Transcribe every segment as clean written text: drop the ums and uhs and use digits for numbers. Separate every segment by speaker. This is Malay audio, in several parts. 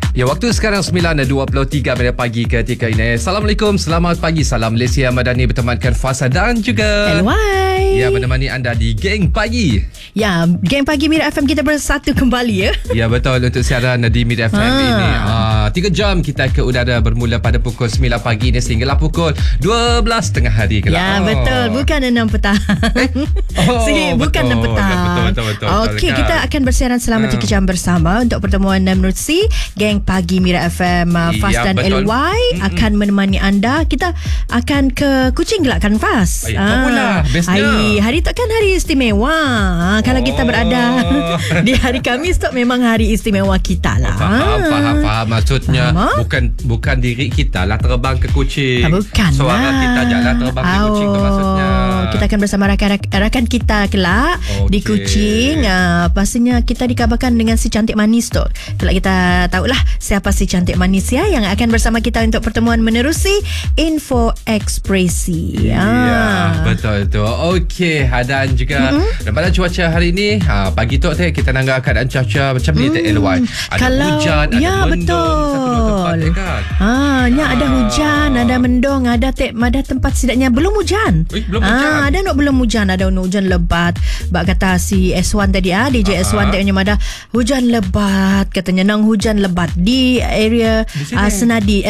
Speaker 1: Ya, waktu sekarang 9.23 minit pagi ketika ini. Assalamualaikum, selamat pagi. Salam Malaysia Madani bertemankan Fasa dan juga
Speaker 2: LY.
Speaker 1: Ya, menemani anda di Geng Pagi.
Speaker 2: Ya, Geng Pagi Mira FM kita bersatu kembali ya.
Speaker 1: Ya, betul, untuk siaran di Mira FM ini 3 jam kita ke udara bermula pada pukul 9 pagi ini sehinggalah pukul 12 tengah hari kelak.
Speaker 2: Ya, betul. Bukan 6 petang. Bukan 6 petang.
Speaker 1: Betul.
Speaker 2: Okey, kita akan bersiaran selama 3 jam bersama untuk pertemuan menerusi Geng Pagi Mira FM. Fas dan
Speaker 1: betul.
Speaker 2: LY akan menemani anda. Kita akan ke Kuching gelak kan, Fas?
Speaker 1: Pula bestnya.
Speaker 2: Hari tu kan hari istimewa. Kalau kita berada di hari Khamis tu memang hari istimewa kita lah.
Speaker 1: Faham. Maksudnya bukan diri kita lah terbang ke Kuching.
Speaker 2: Bukan
Speaker 1: Suara
Speaker 2: lah.
Speaker 1: kita je lah terbang ke Kuching tu maksudnya.
Speaker 2: Kita akan bersama rakan kita kelak di Kuching. Pastinya kita dikabarkan dengan si cantik manis tu. Kelak kita tahulah siapa si cantik manis ya yang akan bersama kita untuk pertemuan menerusi Info Ekspresi.
Speaker 1: Ya, betul tu. Okey, dan juga pada cuaca hari ini, pagi tu kita nangga keadaan cuaca macam ni LY. Ada hujan, ada mendung, satu dua tempat kan.
Speaker 2: Ada hujan, ada mendung, ada tempat setidaknya belum hujan.
Speaker 1: Belum hujan.
Speaker 2: Belum hujan, ada hujan lebat. Bak kata si S1 tadi DJ S1 tanya ada hujan lebat katanya, nang hujan lebat di area Senadi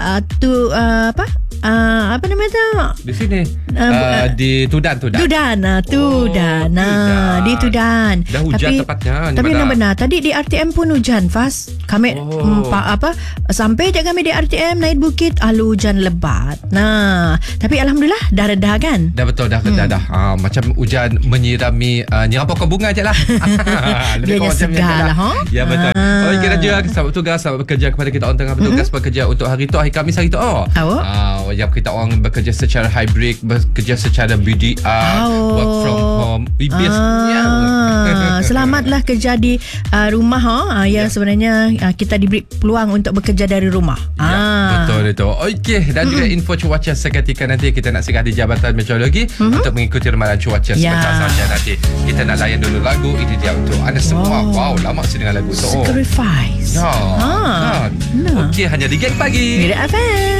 Speaker 2: apa namanya tu?
Speaker 1: Di sini. Di Tudan.
Speaker 2: Di Tudan.
Speaker 1: Dah hujan tepatnya.
Speaker 2: Tapi yang benar tadi di RTM pun hujan, Fas. Kami sampai je kami di RTM naik bukit hujan lebat. Tapi alhamdulillah dah reda kan?
Speaker 1: Dah betul dah. Macam hujan menyirami nyiram pokok bunga je lah.
Speaker 2: Biarnya segar lah.
Speaker 1: Ya betul. Okey, dan juga selamat bertugas, selamat bekerja kepada kita orang tengah bertugas bekerja untuk hari tu, hari Khamis hari tu. Yang kita orang bekerja secara hybrid, bekerja secara BDR, work from home.
Speaker 2: Selamatlah kerja di rumah. Sebenarnya kita diberi peluang untuk bekerja dari rumah.
Speaker 1: Betul itu. Okey, dan juga info cuaca seketika nanti kita nak singgah di Jabatan Meteorologi untuk mengikuti ramalan cuaca sebentar saja nanti. Kita nak layan dulu lagu ini dia untuk anda semua. Wow, lama saya dengar lagu tu.
Speaker 2: Sacrifice.
Speaker 1: Okey, hanya di Geng Pagi
Speaker 2: Mira FM.